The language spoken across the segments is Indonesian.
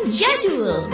Jadul.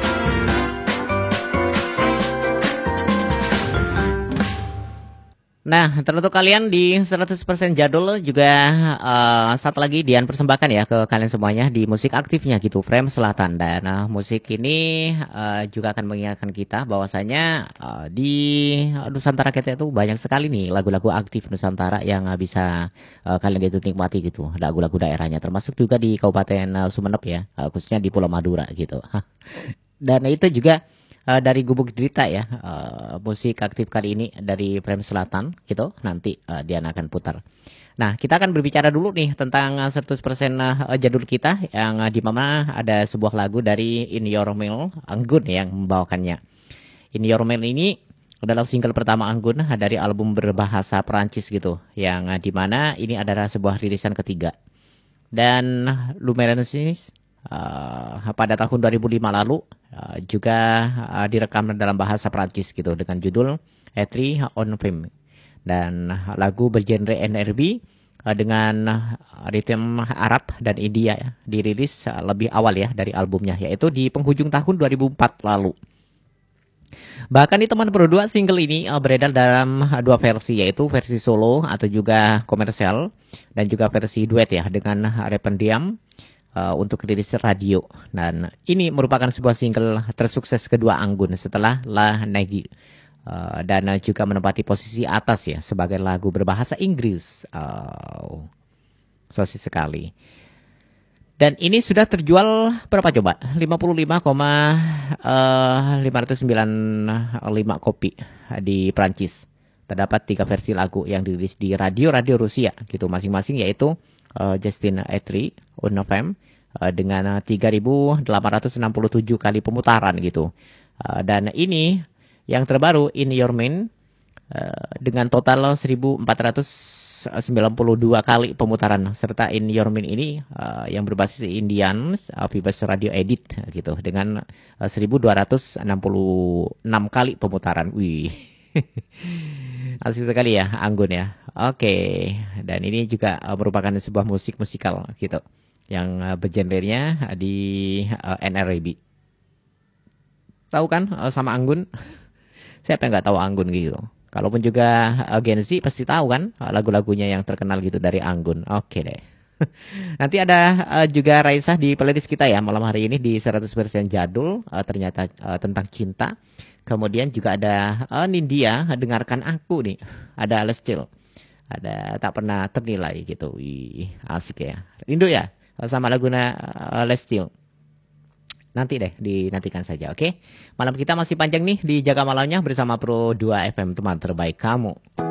Nah, teruntuk kalian di 100% jadul juga satu lagi Dian persembahkan ya ke kalian semuanya di musik aktifnya gitu, Frame Selatan. Dan musik ini juga akan mengingatkan kita bahwasanya di Nusantara kita itu banyak sekali nih lagu-lagu aktif Nusantara yang bisa kalian itu nikmati gitu, lagu-lagu daerahnya termasuk juga di Kabupaten Sumeneb ya, khususnya di Pulau Madura gitu. Dan itu juga dari Gubuk Derita ya, musik aktif kali ini dari Frame Selatan gitu. Nanti Diana akan putar. Nah, kita akan berbicara dulu nih tentang 100% jadul kita yang di mana ada sebuah lagu dari In Your Mail, Anggun yang membawakannya. In Your Mail ini adalah single pertama Anggun dari album berbahasa Perancis gitu, yang di mana ini adalah sebuah rilisan ketiga. Dan Luminescence pada tahun 2005 lalu juga direkam dalam bahasa Prancis gitu dengan judul Etri on Film, dan lagu bergenre NRB dengan ritme Arab dan India ya, dirilis lebih awal ya dari albumnya, yaitu di penghujung tahun 2004 lalu. Bahkan di teman berdua, single ini beredar dalam dua versi, yaitu versi solo atau juga komersial dan juga versi duet ya dengan rap pendiam untuk rilis radio. Dan ini merupakan sebuah single tersukses kedua Anggun setelah La Negi, dan juga menempati posisi atas ya sebagai lagu berbahasa Inggris. Sosis sekali. Dan ini sudah terjual berapa coba? 55,595 kopi di Prancis. Terdapat 3 versi lagu yang dirilis di radio-radio Rusia gitu masing-masing, yaitu Justin Etri on FM dengan 3.867 kali pemutaran gitu. Dan ini yang terbaru In Your Mind dengan total 1.492 kali pemutaran, serta In Your Mind ini yang berbasis Indian Vibes Radio Edit gitu dengan 1.266 kali pemutaran. Wih. Asik sekali ya Anggun ya. Oke. Dan ini juga merupakan sebuah musik musikal gitu yang bergenrenya di NRB. Tahu kan sama Anggun? Siapa yang nggak tahu Anggun gitu? Kalaupun juga Gen Z pasti tahu kan lagu-lagunya yang terkenal gitu dari Anggun. Oke deh. Nanti ada juga Raisa di playlist kita ya malam hari ini di 100% jadul, ternyata tentang cinta. Kemudian juga ada Nindya, dengarkan aku nih. Ada Lescil. Ada tak pernah ternilai gitu. Wih, asik ya. Rindu ya sama laguna Lescil. Nanti deh dinantikan saja, oke? Malam kita masih panjang nih di Jaga Malamnya bersama Pro 2 FM, teman terbaik kamu.